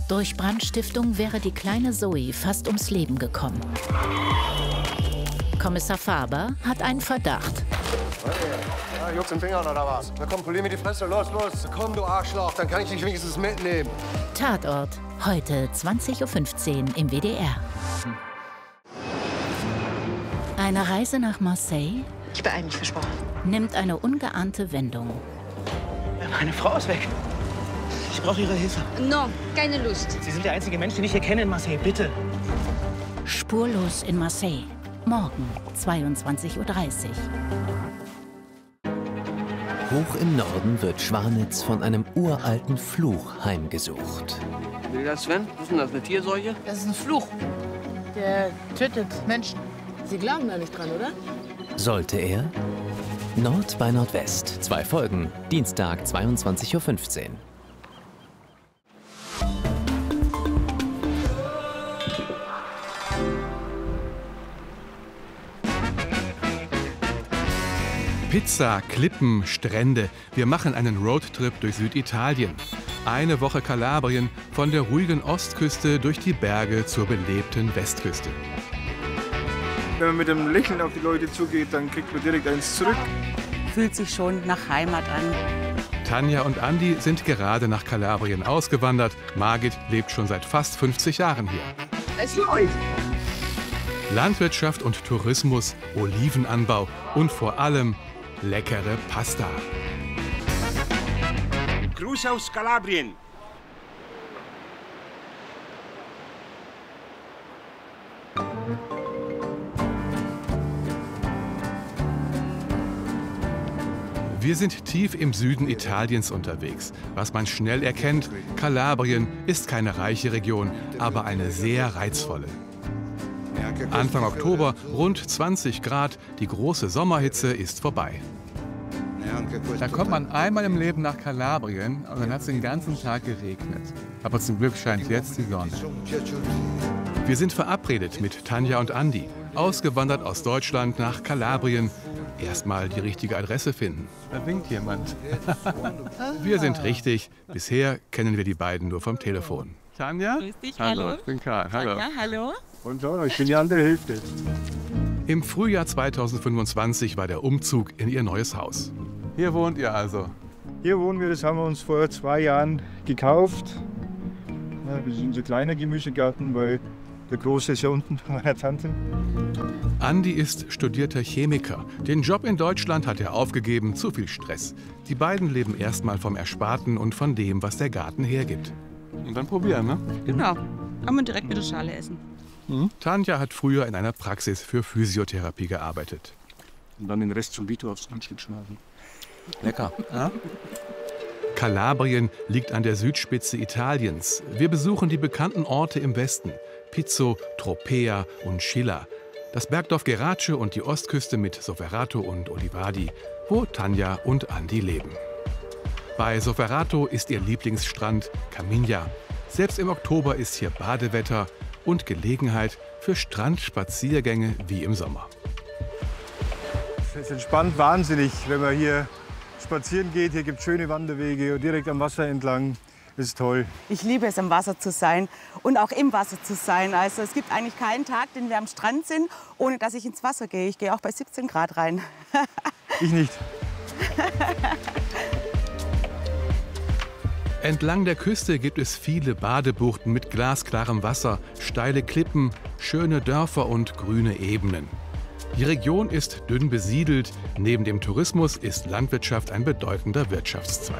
Durch Brandstiftung wäre die kleine Zoe fast ums Leben gekommen. Kommissar Faber hat einen Verdacht. Ja, juckt's im Finger oder was? Na komm, polier mir die Fresse, los, los. Komm, du Arschloch, dann kann ich dich wenigstens mitnehmen. Tatort, heute 20:15 Uhr im WDR. Eine Reise nach Marseille Ich beeile mich, versprochen. nimmt eine ungeahnte Wendung. Meine Frau ist weg. Ich brauche Ihre Hilfe. No, keine Lust. Sie sind der einzige Mensch, den ich hier kenne in Marseille. Bitte. Spurlos in Marseille. Morgen, 22:30 Uhr. Hoch im Norden wird Schwanitz von einem uralten Fluch heimgesucht. Will das, Sven? Was ist denn das, eine Tierseuche? Das ist ein Fluch. Der tötet Menschen. Sie glauben da nicht dran, oder? Sollte er? Nord bei Nordwest. 2 Folgen. Dienstag, 22:15 Uhr. Pizza, Klippen, Strände. Wir machen einen Roadtrip durch Süditalien. Eine Woche Kalabrien, von der ruhigen Ostküste durch die Berge zur belebten Westküste. Wenn man mit einem Lächeln auf die Leute zugeht, dann kriegt man direkt eins zurück. Fühlt sich schon nach Heimat an. Tanja und Andi sind gerade nach Kalabrien ausgewandert. Margit lebt schon seit fast 50 Jahren hier. Es läuft. Landwirtschaft und Tourismus, Olivenanbau und vor allem leckere Pasta. Gruß aus Kalabrien. Wir sind tief im Süden Italiens unterwegs. Was man schnell erkennt, Kalabrien ist keine reiche Region, aber eine sehr reizvolle. Anfang Oktober rund 20 Grad, die große Sommerhitze ist vorbei. Da kommt man einmal im Leben nach Kalabrien und dann hat es den ganzen Tag geregnet. Aber zum Glück scheint jetzt die Sonne. Wir sind verabredet mit Tanja und Andi, ausgewandert aus Deutschland nach Kalabrien. Erstmal die richtige Adresse finden. Da winkt jemand. Wir sind richtig. Bisher kennen wir die beiden nur vom Telefon. Tanja? Grüß dich, hallo. Ich bin Karl. Hallo. Ja, hallo. Und so, ich bin die andere Hälfte. Im Frühjahr 2025 war der Umzug in ihr neues Haus. Hier wohnt ihr also? Hier wohnen wir, das haben wir uns vor 2 Jahren gekauft. Ja, das ist unser kleiner Gemüsegarten, weil der große ist ja unten bei meiner Tante. Andi ist studierter Chemiker. Den Job in Deutschland hat er aufgegeben, zu viel Stress. Die beiden leben erstmal vom Ersparten und von dem, was der Garten hergibt. Und dann probieren, ne? Genau. Kann man direkt mit der Schale essen. Tanja hat früher in einer Praxis für Physiotherapie gearbeitet. Und dann den Rest zum Vito aufs Handstück schneiden. Lecker. Ja? Kalabrien liegt an der Südspitze Italiens. Wir besuchen die bekannten Orte im Westen: Pizzo, Tropea und Scilla. Das Bergdorf Gerace und die Ostküste mit Soverato und Olivadi, wo Tanja und Andi leben. Bei Soverato ist ihr Lieblingsstrand Caminha. Selbst im Oktober ist hier Badewetter und Gelegenheit für Strandspaziergänge wie im Sommer. Es entspannt wahnsinnig, wenn man hier spazieren geht. Hier gibt es schöne Wanderwege und direkt am Wasser entlang. Das ist toll. Ich liebe es, am Wasser zu sein und auch im Wasser zu sein. Also es gibt eigentlich keinen Tag, den wir am Strand sind, ohne dass ich ins Wasser gehe. Ich gehe auch bei 17 Grad rein. Ich nicht. Entlang der Küste gibt es viele Badebuchten mit glasklarem Wasser, steile Klippen, schöne Dörfer und grüne Ebenen. Die Region ist dünn besiedelt. Neben dem Tourismus ist Landwirtschaft ein bedeutender Wirtschaftszweig.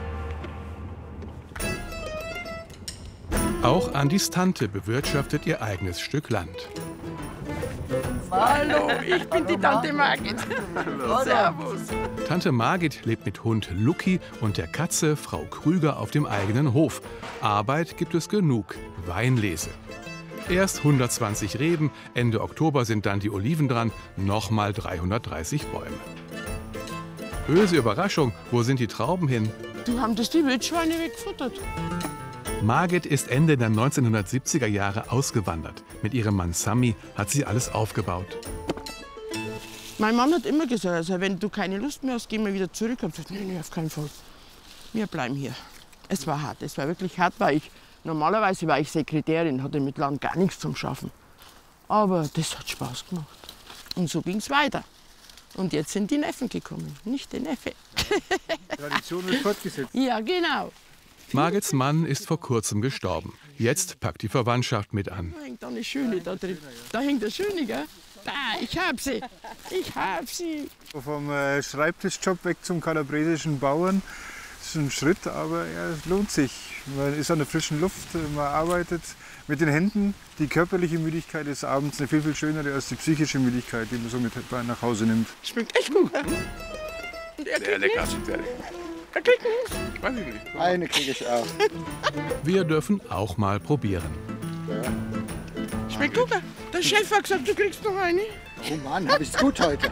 Auch Andis Tante bewirtschaftet ihr eigenes Stück Land. Hallo, ich bin die Tante Margit. Servus. Tante Margit lebt mit Hund Lucky und der Katze Frau Krüger auf dem eigenen Hof. Arbeit gibt es genug, Weinlese. Erst 120 Reben, Ende Oktober sind dann die Oliven dran, nochmal 330 Bäume. Böse Überraschung, wo sind die Trauben hin? Die haben das die Wildschweine weggefuttert. Margit ist Ende der 1970er Jahre ausgewandert. Mit ihrem Mann Sami hat sie alles aufgebaut. Mein Mann hat immer gesagt, also wenn du keine Lust mehr hast, gehen wir wieder zurück. Ich habe gesagt, nee, auf keinen Fall. Wir bleiben hier. Es war hart, es war wirklich hart, weil ich Normalerweise war ich Sekretärin, hatte mit Land gar nichts zum Schaffen. Aber das hat Spaß gemacht. Und so ging es weiter. Und jetzt sind die Neffen gekommen, nicht der Neffe. Tradition wird fortgesetzt. Ja, genau. Margits Mann ist vor kurzem gestorben. Jetzt packt die Verwandtschaft mit an. Da hängt eine Schöne da drin. Da hängt eine Schöne, gell? Da, ich hab sie. Ich hab sie. Vom Schreibtischjob weg zum kalabresischen Bauern. Das ist ein Schritt, aber ja, es lohnt sich. Man ist an der frischen Luft, man arbeitet mit den Händen. Die körperliche Müdigkeit ist abends eine viel, viel schönere als die psychische Müdigkeit, die man so mit nach Hause nimmt. Schmeckt echt gut. Sehr lecker, sehr lecker. Er kriegt nichts. Weiß ich nicht. Eine kriege ich auch. Wir dürfen auch mal probieren. Schmeckt gut. Der Chef hat gesagt, du kriegst noch eine. Oh Mann, hab ich's gut heute.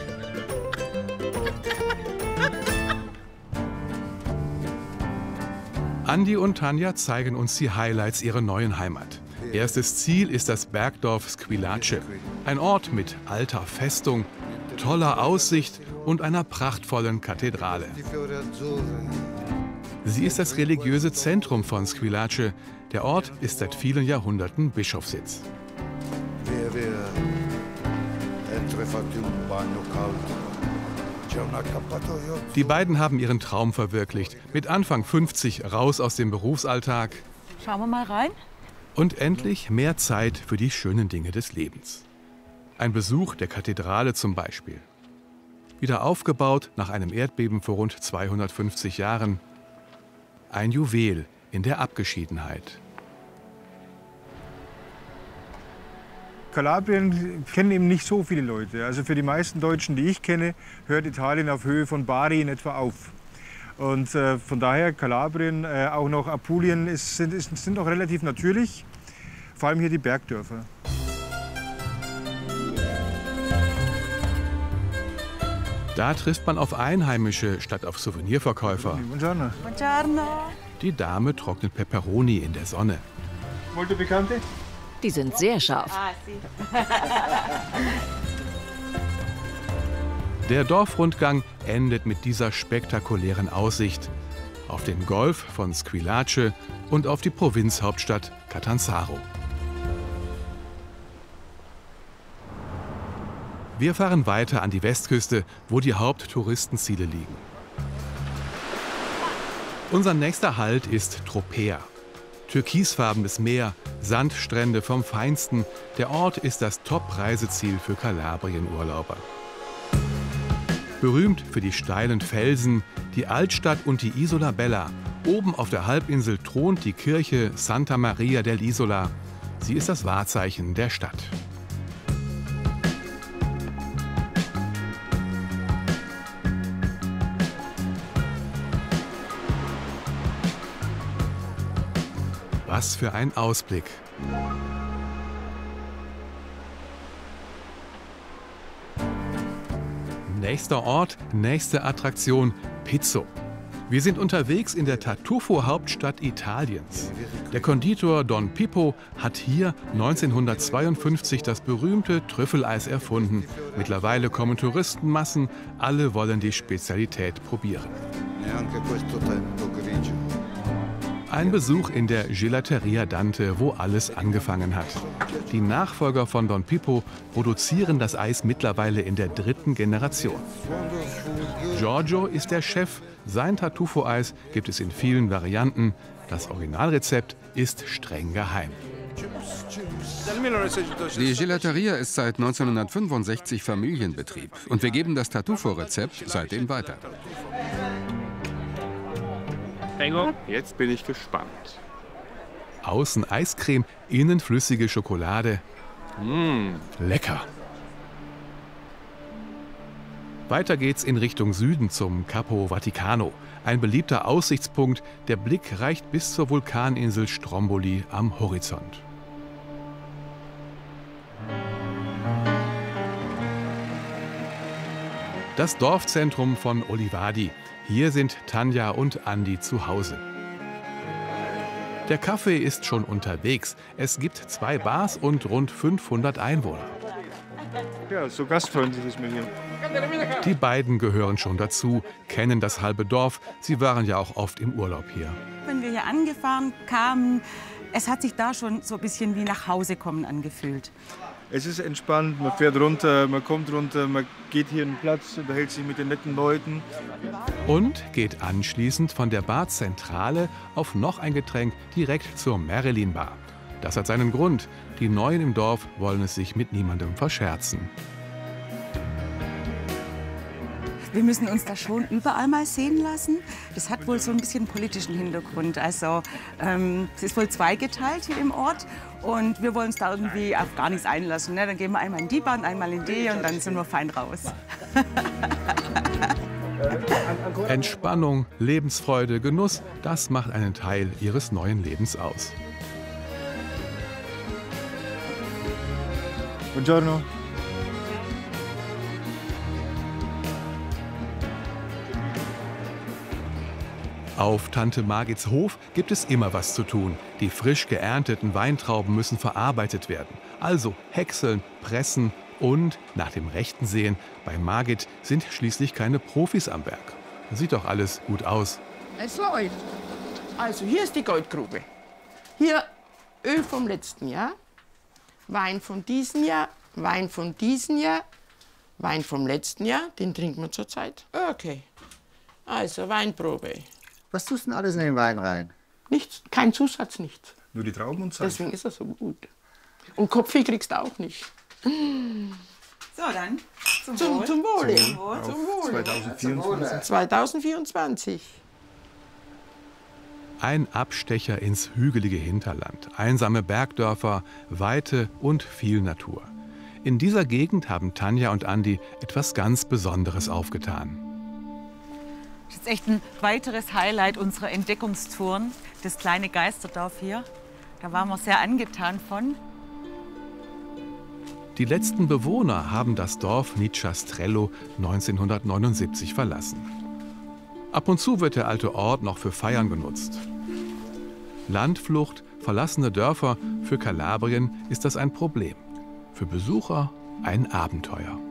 Andi und Tanja zeigen uns die Highlights ihrer neuen Heimat. Erstes Ziel ist das Bergdorf Squilace. Ein Ort mit alter Festung, toller Aussicht und einer prachtvollen Kathedrale. Sie ist das religiöse Zentrum von Squilace. Der Ort ist seit vielen Jahrhunderten Bischofssitz. Die beiden haben ihren Traum verwirklicht. Mit Anfang 50 raus aus dem Berufsalltag. Schauen wir mal rein. Und endlich mehr Zeit für die schönen Dinge des Lebens. Ein Besuch der Kathedrale zum Beispiel. Wieder aufgebaut nach einem Erdbeben vor rund 250 Jahren. Ein Juwel in der Abgeschiedenheit. Kalabrien kennen eben nicht so viele Leute. Also für die meisten Deutschen, die ich kenne, hört Italien auf Höhe von Bari in etwa auf. Und von daher Kalabrien, auch noch Apulien sind noch relativ natürlich. Vor allem hier die Bergdörfer. Da trifft man auf Einheimische statt auf Souvenirverkäufer. Buongiorno. Buongiorno. Die Dame trocknet Peperoni in der Sonne. Molto picante? Die sind sehr scharf. Der Dorfrundgang endet mit dieser spektakulären Aussicht auf den Golf von Squilace und auf die Provinzhauptstadt Catanzaro. Wir fahren weiter an die Westküste, wo die Haupttouristenziele liegen. Unser nächster Halt ist Tropea. Türkisfarbenes Meer, Sandstrände vom Feinsten. Der Ort ist das Top-Reiseziel für Kalabrien-Urlauber. Berühmt für die steilen Felsen, die Altstadt und die Isola Bella. Oben auf der Halbinsel thront die Kirche Santa Maria dell'Isola. Sie ist das Wahrzeichen der Stadt. Was für ein Ausblick. Nächster Ort, nächste Attraktion, Pizzo. Wir sind unterwegs in der Tartufo-Hauptstadt Italiens. Der Konditor Don Pippo hat hier 1952 das berühmte Trüffeleis erfunden. Mittlerweile kommen Touristenmassen, alle wollen die Spezialität probieren. Ein Besuch in der Gelateria Dante, wo alles angefangen hat. Die Nachfolger von Don Pippo produzieren das Eis mittlerweile in der 3. Generation. Giorgio ist der Chef. Sein Tartufo-Eis gibt es in vielen Varianten. Das Originalrezept ist streng geheim. Die Gelateria ist seit 1965 Familienbetrieb und wir geben das Tartufo-Rezept seitdem weiter. Jetzt bin ich gespannt. Außen Eiscreme, innen flüssige Schokolade. Lecker. Weiter geht's in Richtung Süden zum Capo Vaticano. Ein beliebter Aussichtspunkt. Der Blick reicht bis zur Vulkaninsel Stromboli am Horizont. Das Dorfzentrum von Olivadi. Hier sind Tanja und Andi zu Hause. Der Kaffee ist schon unterwegs. Es gibt 2 Bars und rund 500 Einwohner. Ja, so gastfreundlich ist man hier. Die beiden gehören schon dazu, kennen das halbe Dorf. Sie waren ja auch oft im Urlaub hier. Wenn wir hier angefahren kamen, es hat sich da schon so ein bisschen wie nach Hause kommen angefühlt. Es ist entspannt, man fährt runter, man kommt runter, man geht hier einen Platz, unterhält sich mit den netten Leuten. Und geht anschließend von der Barzentrale auf noch ein Getränk direkt zur Marilyn Bar. Das hat seinen Grund. Die Neuen im Dorf wollen es sich mit niemandem verscherzen. Wir müssen uns da schon überall mal sehen lassen. Das hat wohl so ein bisschen politischen Hintergrund. Also es ist wohl zweigeteilt hier im Ort und wir wollen uns da irgendwie auf gar nichts einlassen. Ne? Dann gehen wir einmal in die Bahn, einmal in die und dann sind wir fein raus. Entspannung, Lebensfreude, Genuss, das macht einen Teil ihres neuen Lebens aus. Buongiorno. Auf Tante Margits Hof gibt es immer was zu tun. Die frisch geernteten Weintrauben müssen verarbeitet werden. Also häckseln, pressen und, nach dem rechten Sehen, bei Margit sind schließlich keine Profis am Werk. Sieht doch alles gut aus. Es läuft. Also hier ist die Goldgrube. Hier Öl vom letzten Jahr, Wein von diesem Jahr, Wein von diesem Jahr, Wein vom letzten Jahr, den trinken wir zurzeit. Okay, also Weinprobe. Was tust du denn alles in den Wein rein? Nichts, kein Zusatz, nichts. Nur die Trauben und Salz. Deswegen ist er so gut. Und Kopfweh kriegst du auch nicht. So, dann zum Wohl. Zum Wohle. Zum Wohl. Zum Wohle. 2024. 2024. Ein Abstecher ins hügelige Hinterland, einsame Bergdörfer, Weite und viel Natur. In dieser Gegend haben Tanja und Andi etwas ganz Besonderes aufgetan. Das ist echt ein weiteres Highlight unserer Entdeckungstouren, das kleine Geisterdorf hier. Da waren wir sehr angetan von. Die letzten Bewohner haben das Dorf Nicciastrello 1979 verlassen. Ab und zu wird der alte Ort noch für Feiern genutzt. Landflucht, verlassene Dörfer, für Kalabrien ist das ein Problem. Für Besucher ein Abenteuer.